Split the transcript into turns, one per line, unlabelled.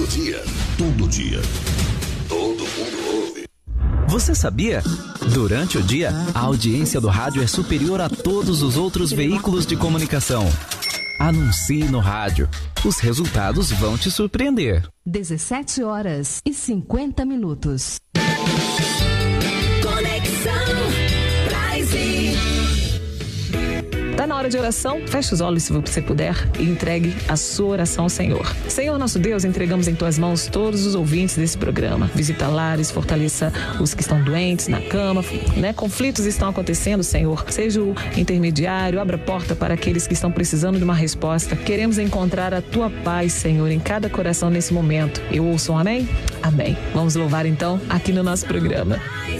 todo dia. Todo dia. Todo mundo ouve.
Você sabia? Durante o dia, a audiência do rádio é superior a todos os outros veículos de comunicação. Anuncie no rádio. Os resultados vão te surpreender.
17h50.
Conexão Praise.
Tá na hora de oração? Feche os olhos se você puder e entregue a sua oração ao Senhor. Senhor nosso Deus, entregamos em tuas mãos todos os ouvintes desse programa. Visita lares, fortaleça os que estão doentes na cama, né? Conflitos estão acontecendo, Senhor. Seja o intermediário, abra a porta para aqueles que estão precisando de uma resposta. Queremos encontrar a tua paz, Senhor, em cada coração nesse momento. Eu ouço um amém? Amém. Vamos louvar então aqui no nosso programa.